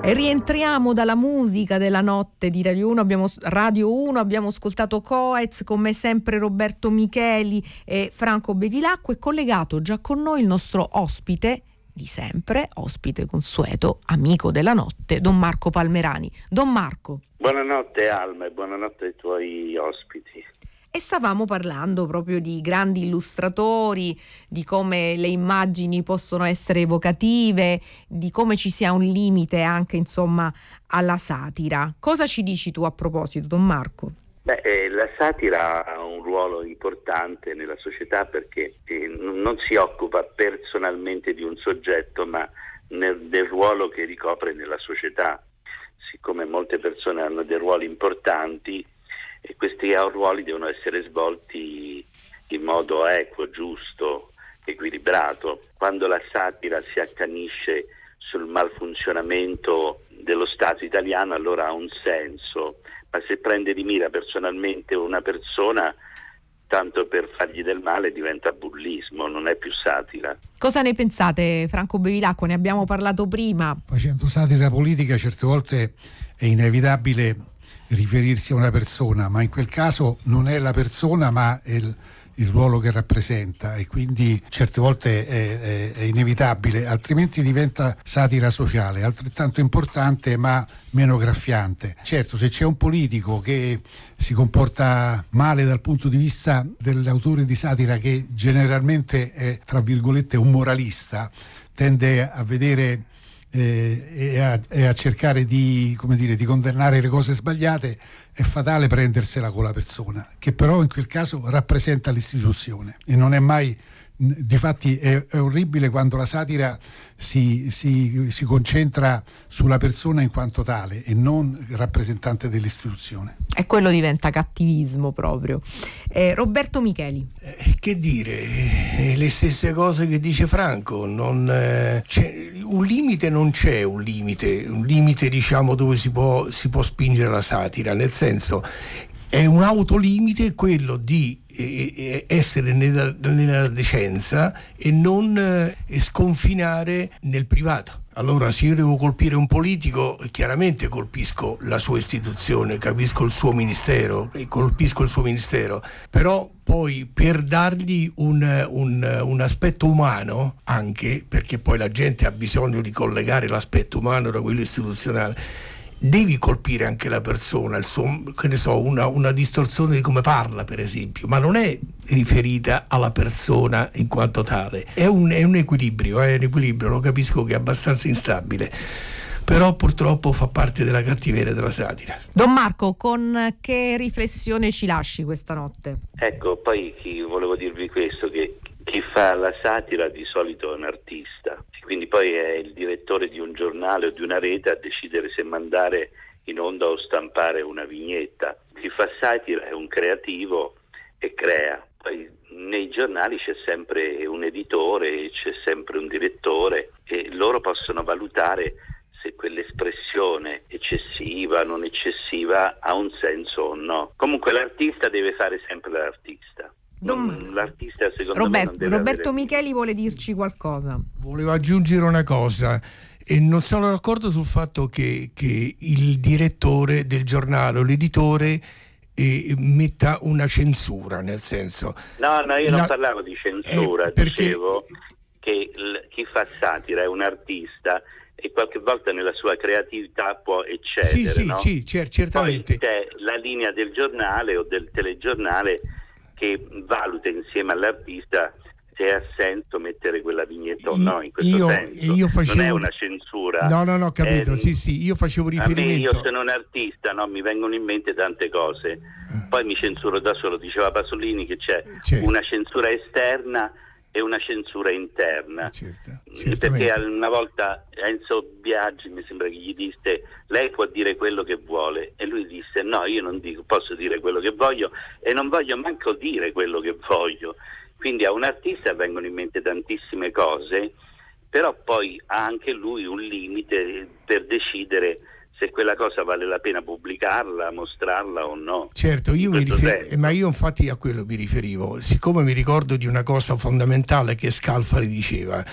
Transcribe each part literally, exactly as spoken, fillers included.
E rientriamo dalla musica della notte di Radio uno, abbiamo, Radio uno, abbiamo ascoltato Coez, con me sempre Roberto Micheli e Franco Bevilacqua, e collegato già con noi il nostro ospite di sempre, ospite consueto, amico della notte, Don Marco Palmerani. Don Marco. Buonanotte Alma e buonanotte ai tuoi ospiti. E stavamo parlando proprio di grandi illustratori, di come le immagini possono essere evocative, di come ci sia un limite anche, insomma, alla satira. Cosa ci dici tu a proposito, Don Marco? Beh, eh, la satira ha un ruolo importante nella società perché eh, non si occupa personalmente di un soggetto, ma nel, del ruolo che ricopre nella società. Siccome molte persone hanno dei ruoli importanti, e questi ruoli devono essere svolti in modo equo, giusto, equilibrato. Quando la satira si accanisce sul malfunzionamento dello Stato italiano, allora ha un senso, ma se prende di mira personalmente una persona tanto per fargli del male diventa bullismo, non è più satira. Cosa ne pensate, Franco Bevilacqua? Ne abbiamo parlato prima. Facendo satira politica certe volte è inevitabile riferirsi a una persona, ma in quel caso non è la persona ma è il, il ruolo che rappresenta, e quindi certe volte è, è, è inevitabile, altrimenti diventa satira sociale, altrettanto importante ma meno graffiante. Certo, se c'è un politico che si comporta male dal punto di vista dell'autore di satira, che generalmente è tra virgolette un moralista, tende a vedere Eh, e, a, e a cercare di, come dire, di condannare le cose sbagliate, è fatale prendersela con la persona, che però in quel caso rappresenta l'istituzione, e non è mai, difatti è, è orribile quando la satira si, si, si concentra sulla persona in quanto tale e non rappresentante dell'istituzione. E quello diventa cattivismo proprio. Eh, Roberto Micheli. Eh, che dire, eh, le stesse cose che dice Franco, non, eh, c'è, un limite non c'è, un limite, un limite diciamo dove si può, si può spingere la satira, nel senso è un autolimite quello di eh, essere nella, nella decenza e non eh, sconfinare nel privato. Allora, se io devo colpire un politico, chiaramente colpisco la sua istituzione, capisco il suo ministero, colpisco il suo ministero, però poi per dargli un, un, un aspetto umano, anche perché poi la gente ha bisogno di collegare l'aspetto umano da quello istituzionale, devi colpire anche la persona, il suo, che ne so, una, una distorsione di come parla, per esempio, ma non è riferita alla persona in quanto tale. È un, è un equilibrio, è un equilibrio, lo capisco che è abbastanza instabile, però purtroppo fa parte della cattiveria della satira. Don Marco, con che riflessione ci lasci questa notte? Ecco, poi chi, volevo dirvi questo, che chi fa la satira di solito è un artista, quindi poi è il direttore di un giornale o di una rete a decidere se mandare in onda o stampare una vignetta. Chi fa satira è un creativo e crea. Poi nei giornali c'è sempre un editore, c'è sempre un direttore, e loro possono valutare se quell'espressione eccessiva, non eccessiva, ha un senso o no. Comunque l'artista deve fare sempre l'artista. Non, l'artista secondo Robert, me non deve Roberto avere... Micheli vuole dirci qualcosa. Volevo aggiungere una cosa, e non sono d'accordo sul fatto che, che il direttore del giornale o l'editore eh, metta una censura, nel senso... No, no, io la... non parlavo di censura, eh, perché... dicevo che l- chi fa satira è un artista e qualche volta nella sua creatività può eccedere, sì, sì, no? Sì, cer- certamente. Poi c'è la linea del giornale o del telegiornale che valuta insieme all'artista se ha senso mettere quella vignetta o no, in questo io, senso. Io facevo... Non è una censura. No, no, no, capito, eh, sì, sì, io facevo riferimento... A me, io sono un artista, no, mi vengono in mente tante cose, poi mi censuro da solo. Diceva Pasolini che c'è, c'è. una censura esterna e una censura interna, certo, perché una volta Enzo Biaggi mi sembra che gli disse: lei può dire quello che vuole, e lui disse: no, io non dico, posso dire quello che voglio e non voglio manco dire quello che voglio. Quindi a un artista vengono in mente tantissime cose, però poi ha anche lui un limite per decidere se quella cosa vale la pena pubblicarla, mostrarla o no. Certo, io mi rifer- ma io infatti a quello mi riferivo, siccome mi ricordo di una cosa fondamentale che Scalfari diceva: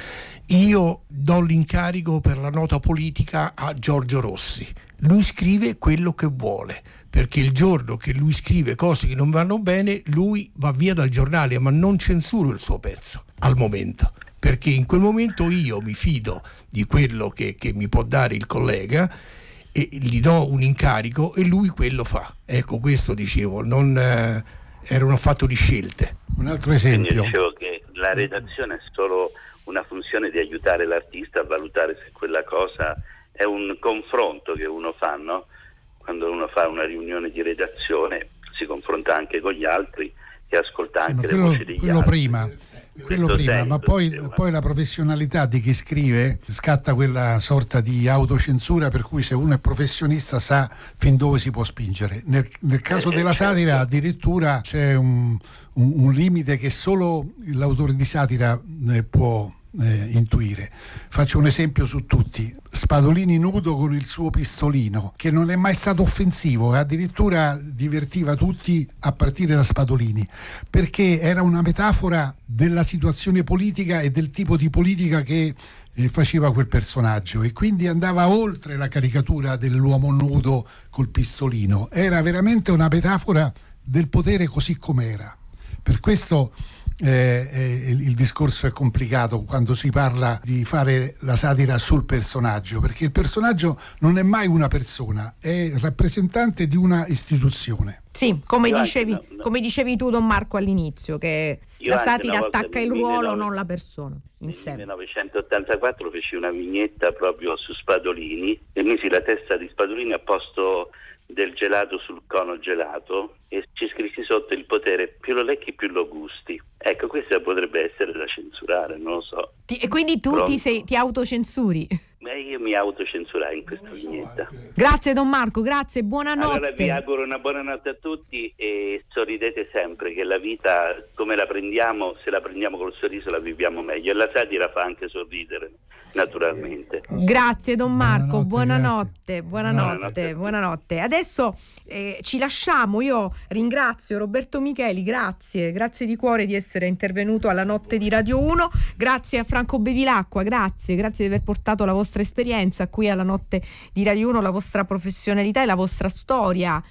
io do l'incarico per la nota politica a Giorgio Rossi. Lui scrive quello che vuole, perché il giorno che lui scrive cose che non vanno bene, lui va via dal giornale, ma non censuro il suo pezzo al momento, perché in quel momento io mi fido di quello che, che mi può dare il collega e gli do un incarico e lui quello fa. Ecco, questo dicevo, non eh, era un fatto di scelte. Un altro esempio. Io dicevo che la redazione è solo una funzione di aiutare l'artista a valutare se quella cosa è un confronto che uno fa, no? Quando uno fa una riunione di redazione si confronta anche con gli altri e ascolta sì, anche quello, le voci degli quello altri. Prima. Quello prima, senso, ma poi, diciamo. poi la professionalità di chi scrive scatta quella sorta di autocensura per cui se uno è professionista sa fin dove si può spingere. Nel, nel caso Eh, della certo. satira addirittura c'è un, un, un limite che solo l'autore di satira eh, può eh, intuire. Faccio un esempio su tutti: Spadolini nudo con il suo pistolino, che non è mai stato offensivo e addirittura divertiva tutti a partire da Spadolini, perché era una metafora della situazione politica e del tipo di politica che eh, faceva quel personaggio, e quindi andava oltre la caricatura dell'uomo nudo col pistolino. Era veramente una metafora del potere così com'era. Per questo Eh, eh, il, il discorso è complicato quando si parla di fare la satira sul personaggio, perché il personaggio non è mai una persona, è rappresentante di una istituzione. Sì, come Io dicevi, anche, no, no. come dicevi tu, Don Marco, all'inizio, che Io la anche satira una volta attacca il nel ruolo, millenovecento non la persona in Nel sé. millenovecentottantaquattro feci una vignetta proprio su Spadolini e misi la testa di Spadolini a posto del gelato sul cono gelato e ci scrissi sotto: il potere più lo lecchi più lo gusti. Ecco, questa potrebbe essere da censurare, non lo so. Ti- e quindi tu Pronto? ti, sei, ti autocensuri. Ma io mi autocensurai in questa vignetta. Grazie Don Marco, grazie, buonanotte. Allora vi auguro una buonanotte a tutti e sorridete sempre, che la vita come la prendiamo, se la prendiamo col sorriso la viviamo meglio, e la satira fa anche sorridere, naturalmente. Grazie Don Marco, Buonanotte, buonanotte, buonanotte, Buonanotte. buonanotte. Adesso eh, ci lasciamo, io ringrazio Roberto Micheli, grazie, grazie di cuore di essere intervenuto alla notte di Radio uno, grazie a Franco Bevilacqua, grazie, grazie di aver portato la vostra esperienza qui alla notte di Radio uno, la vostra professionalità e la vostra storia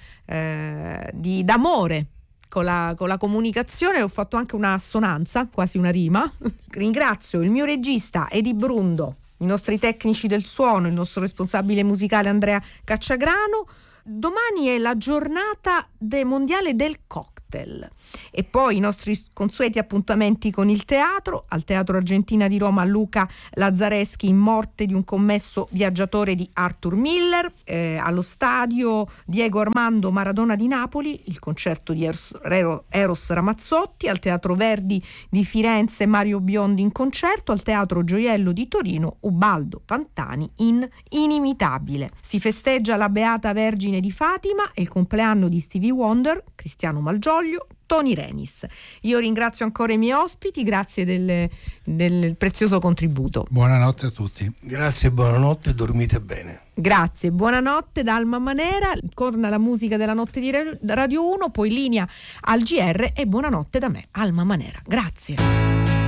eh, di d'amore con la, con la comunicazione. Ho fatto anche una assonanza, quasi una rima. Ringrazio il mio regista Edi Brundo, i nostri tecnici del suono, il nostro responsabile musicale Andrea Cacciagrano. Domani è la giornata de mondiale del cocktail e poi i nostri consueti appuntamenti con il teatro. Al Teatro Argentina di Roma Luca Lazzareschi in Morte di un commesso viaggiatore di Arthur Miller, eh, allo stadio Diego Armando Maradona di Napoli il concerto di Eros, Eros Ramazzotti, al Teatro Verdi di Firenze Mario Biondi in concerto, al Teatro Gioiello di Torino Ubaldo Pantani in Inimitabile. Si festeggia la Beata Vergine di Fatima e il compleanno di Stevie Wonder, Cristiano Malgioglio, Tony Renis. Io ringrazio ancora i miei ospiti, grazie del, del prezioso contributo. Buonanotte a tutti. Grazie, buonanotte, dormite bene. Grazie, buonanotte da Alma Manera, torna la musica della notte di Radio uno, poi linea al G R e buonanotte da me, Alma Manera. Grazie.